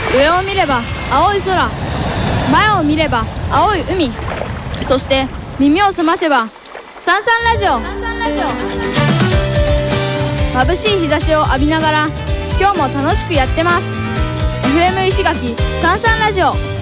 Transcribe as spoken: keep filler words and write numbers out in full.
上を見れば青い空、前を見れば青い海、そして耳を澄ませばサンサンラジオ。眩しい日差しを浴びながら今日も楽しくやってます。 エフエム 石垣サンサンラジオ。